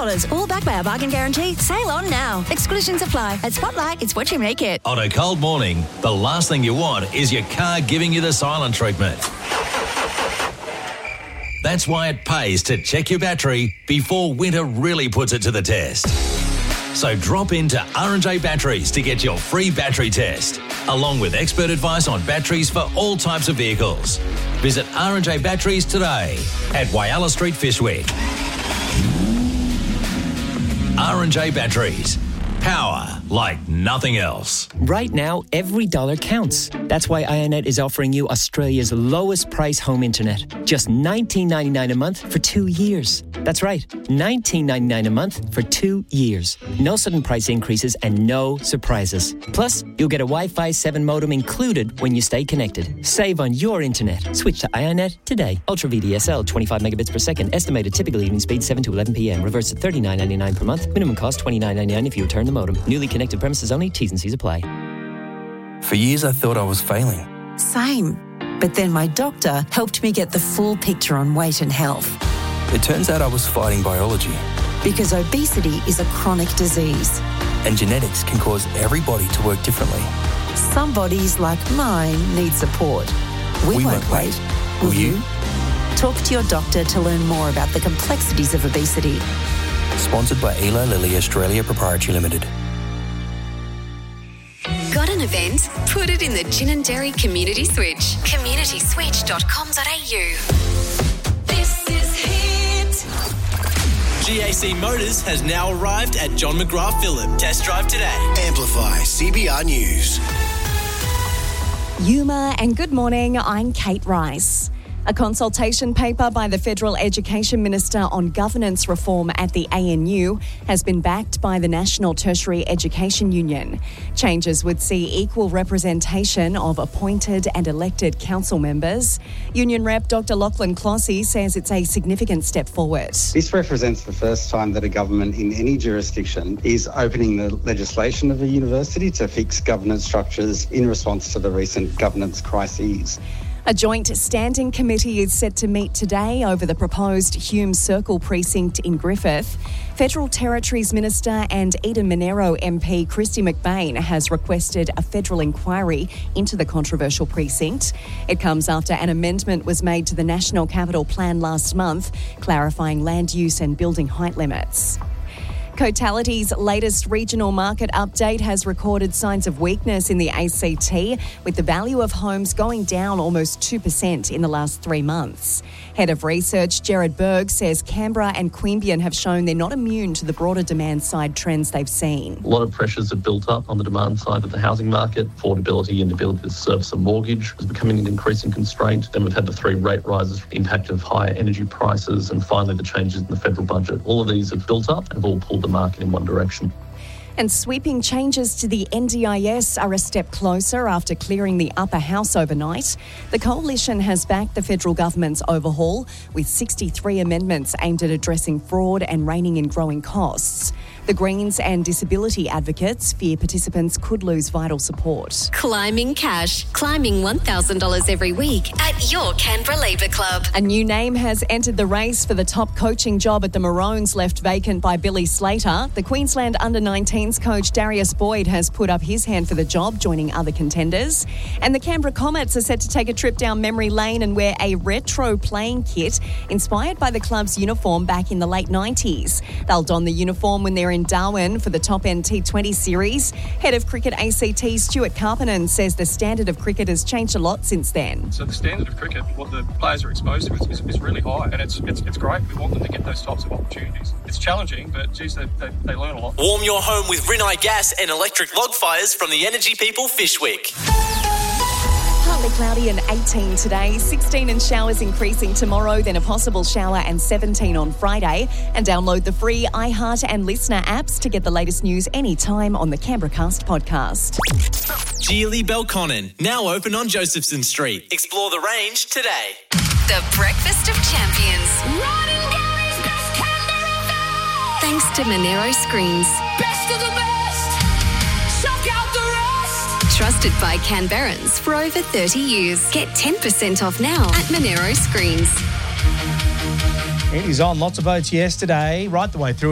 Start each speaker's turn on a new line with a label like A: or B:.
A: $100, all backed by a bargain guarantee. Sail on now. Exclusions apply. At Spotlight, it's what you make it.
B: On a cold morning, the last thing you want is your car giving you the silent treatment. That's why it pays to check your battery before winter really puts it to the test. So drop into R&J Batteries to get your free battery test, along with expert advice on batteries for all types of vehicles. Visit R&J Batteries today at Whyalla Street, Fyshwick. R&J Batteries. Power like nothing else.
C: Right now, every dollar counts. That's why IONET is offering you Australia's lowest price home internet. Just $19.99 a month for 2 years. That's right, $19.99 a month for 2 years. No sudden price increases and no surprises. Plus, you'll get a Wi-Fi 7 modem included when you stay connected. Save on your internet. Switch to IONET today. Ultra VDSL, 25 megabits per second. Estimated typical evening speed 7 to 11 p.m. Reverse at $39.99 per month. Minimum cost $29.99 if you return the modem. Newly connected premises only. T's and C's apply.
D: For years, I thought I was failing.
E: Same. But then my doctor helped me get the full picture on weight and health.
D: It turns out I was fighting biology.
E: Because obesity is a chronic disease.
D: And genetics can cause every body to work differently.
E: Some bodies, like mine, need support. We won't wait. Will you? Talk to your doctor to learn more about the complexities of obesity.
D: Sponsored by Eli Lilly Australia Proprietary Limited.
F: Got an event? Put it in the Gin and Dairy Community Switch. communityswitch.com.au.
G: This is Hit.
H: GAC Motors has now arrived at John McGrath Phillip. Test drive today.
I: Amplify CBR News.
J: Yuma, and good morning, I'm Kate Rice. A consultation paper by the Federal Education Minister on governance reform at the ANU has been backed by the National Tertiary Education Union. Changes would see equal representation of appointed and elected council members. Union Rep Dr Lachlan Clossy says it's a significant step forward.
K: This represents the first time that a government in any jurisdiction is opening the legislation of a university to fix governance structures in response to the recent governance crises.
J: A joint standing committee is set to meet today over the proposed Hume Circle precinct in Griffith. Federal Territories Minister and Eden Monaro MP Christy McBain has requested a federal inquiry into the controversial precinct. It comes after an amendment was made to the National Capital Plan last month, clarifying land use and building height limits. Cotality's latest regional market update has recorded signs of weakness in the ACT, with the value of homes going down almost 2% in the last 3 months. Head of Research Gerard Berg says Canberra and Queanbeyan have shown they're not immune to the broader demand side trends they've seen.
L: A lot of pressures have built up on the demand side of the housing market. Affordability and ability to service a mortgage is becoming an increasing constraint. Then we've had the 3 rate rises, the impact of higher energy prices, and finally the changes in the federal budget. All of these have built up and have all pulled the market in one direction.
J: And sweeping changes to the NDIS are a step closer after clearing the upper house overnight. The coalition has backed the federal government's overhaul with 63 amendments aimed at addressing fraud and reining in growing costs. The Greens and disability advocates fear participants could lose vital support.
F: Climbing cash. Climbing $1,000 every week at your Canberra Labour Club.
J: A new name has entered the race for the top coaching job at the Maroons, left vacant by Billy Slater. The Queensland Under-19s coach Darius Boyd has put up his hand for the job, joining other contenders. And the Canberra Comets are set to take a trip down memory lane and wear a retro playing kit inspired by the club's uniform back in the late 90s. They'll don the uniform when they're in Darwin for the Top End T20 series. Head of Cricket ACT Stuart Carpenon says the standard of cricket has changed a lot since then.
M: So the standard of cricket, what the players are exposed to is really high, and it's great. We want them to get those types of opportunities. It's challenging, but geez, they learn a lot.
H: Warm your home with Rinnai gas and electric log fires from the Energy People Fyshwick.
J: Partly cloudy and 18 today, 16 and showers increasing tomorrow, then a possible shower and 17 on Friday. And download the free iHeart and Listener apps to get the latest news anytime on the Canberra Cast podcast.
H: Geely Belconnen, now open on Josephson Street. Explore the range today.
F: The Breakfast of Champions. Thanks to Monero Screens.
G: Best of the best. Shock out the rest.
F: Trusted by Canberrans for over 30 years. Get 10% off now at Monero Screens.
N: It is on. Lots of votes yesterday, right the way through.